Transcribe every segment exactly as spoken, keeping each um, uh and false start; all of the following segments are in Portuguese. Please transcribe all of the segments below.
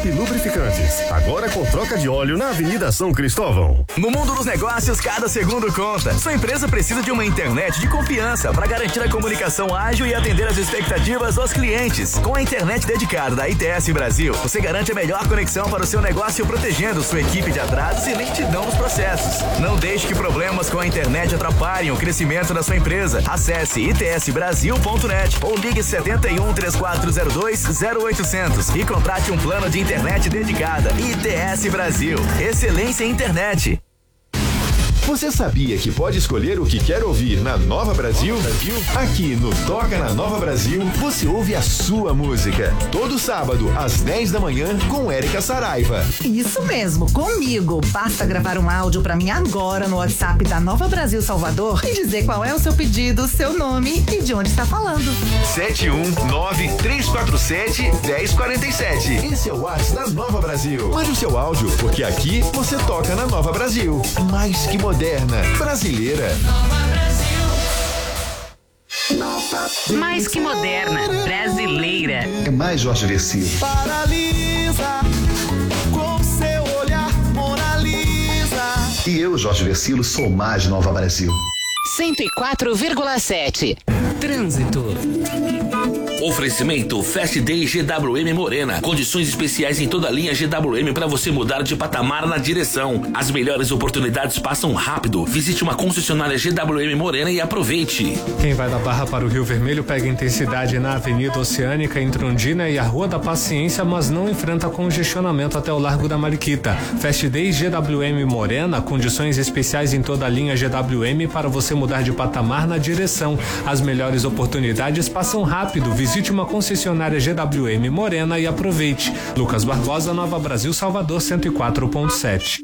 Lubrificantes, agora com troca de óleo na Avenida São Cristóvão. No mundo dos negócios, cada segundo conta. Sua empresa precisa de uma internet de confiança para garantir a comunicação ágil e atender as expectativas dos clientes. Com a internet dedicada da I T S Brasil, você garante a melhor conexão para o seu negócio, protegendo sua equipe de atrasos e lentidão nos processos. Não deixe que problemas com a internet atrapalhem o crescimento da sua empresa. Acesse i t s brasil ponto net ou ligue setenta e um, três quatro zero dois, zero oitocentos e contrate um plano de internet dedicada. I T S Brasil. Excelência em internet. Você sabia que pode escolher o que quer ouvir na Nova Brasil? Aqui no Toca na Nova Brasil, você ouve a sua música. Todo sábado, às dez da manhã, com Érica Saraiva. Isso mesmo, comigo. Basta gravar um áudio pra mim agora no WhatsApp da Nova Brasil Salvador e dizer qual é o seu pedido, seu nome e de onde está falando. sete um nove, três quatro sete, um zero quatro sete. Esse é o WhatsApp da Nova Brasil. Mande o seu áudio, porque aqui você toca na Nova Brasil. Mais que moderna, brasileira. Mais que moderna, brasileira. É mais Jorge Versilo. Paralisa, com seu olhar moraliza. E eu, Jorge Versilo, sou mais Nova Brasil. cento e quatro vírgula sete. Trânsito. Oferecimento Fast Day G W M Morena. Condições especiais em toda a linha G W M para você mudar de patamar na direção. As melhores oportunidades passam rápido. Visite uma concessionária G W M Morena e aproveite. Quem vai da Barra para o Rio Vermelho pega intensidade na Avenida Oceânica entre Ondina e a Rua da Paciência, mas não enfrenta congestionamento até o Largo da Mariquita. Fast Day G W M Morena, condições especiais em toda a linha G W M para você mudar de patamar na direção. As melhores oportunidades passam rápido. Visite uma concessionária G W M Morena e aproveite. Lucas Barbosa, Nova Brasil, Salvador, cento e quatro ponto sete.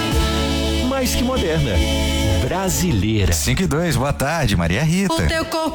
Mais que moderna, brasileira. cinco e dois, boa tarde, Maria Rita. O teu corpo